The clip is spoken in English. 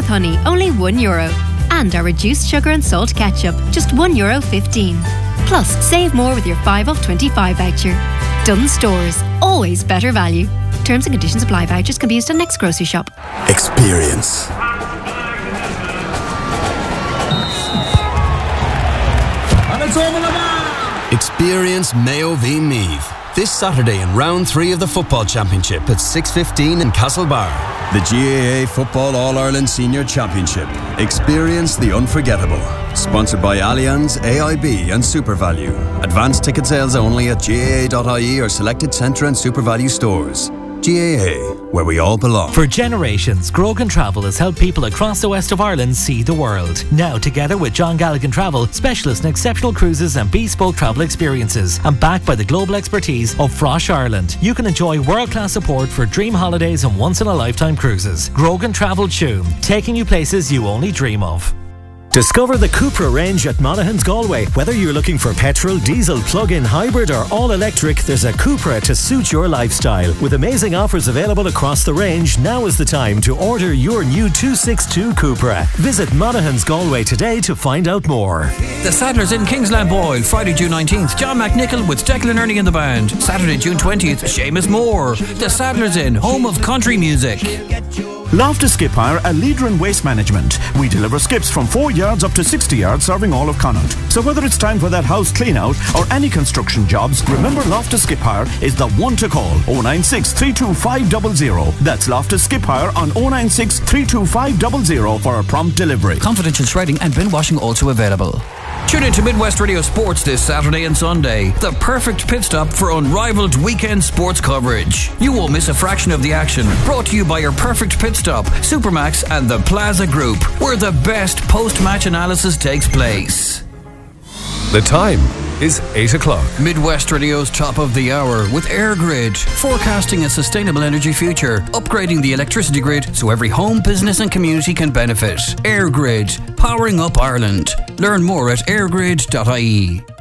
with honey, only €1. And our reduced sugar and salt ketchup, just €1.15. Plus, save more with your 5 off 25 voucher. Dunnes Stores, always better value. Terms and conditions apply. Vouchers can be used at next grocery shop. Experience. Experience Mayo v Meath this Saturday in round 3 of the Football Championship at 6:15 in Castlebar. The GAA Football All-Ireland Senior Championship. Experience the unforgettable. Sponsored by Allianz, AIB and SuperValue. Advanced ticket sales only at GAA.ie or selected Centre and SuperValue stores. GAA, where we all belong. For generations, Grogan Travel has helped people across the west of Ireland see the world. Now, together with John Galligan Travel, specialists in exceptional cruises and bespoke travel experiences, and backed by the global expertise of Frosh Ireland, you can enjoy world-class support for dream holidays and once-in-a-lifetime cruises. Grogan Travel Tuam, taking you places you only dream of. Discover the Cupra range at Monaghan's Galway. Whether you're looking for petrol, diesel, plug-in, hybrid or all-electric, there's a Cupra to suit your lifestyle. With amazing offers available across the range, now is the time to order your new 262 Cupra. Visit Monaghan's Galway today to find out more. The Saddlers in Kingsland Boyle, Friday, June 19th. John McNichol with Declan Ernie in the band. Saturday, June 20th. Seamus Moore. The Saddlers in, home of country music. Loftus Skip Hire, a leader in waste management. We deliver skips from 4 yards up to 60 yards, serving all of Connaught. So whether it's time for that house clean out or any construction jobs, remember Loftus Skip Hire is the one to call. 096 325 00. That's Loftus Skip Hire on 096 325 00 for a prompt delivery. Confidential shredding and bin washing also available. Tune in to Midwest Radio Sports this Saturday and Sunday. The perfect pit stop for unrivaled weekend sports coverage. You won't miss a fraction of the action. Brought to you by your Perfect Pit Stop, Supermax and the Plaza Group, where the best post-match analysis takes place. The time is 8 o'clock. Midwest Radio's top of the hour with AirGrid, forecasting a sustainable energy future, upgrading the electricity grid so every home, business and community can benefit. AirGrid, powering up Ireland. Learn more at airgrid.ie.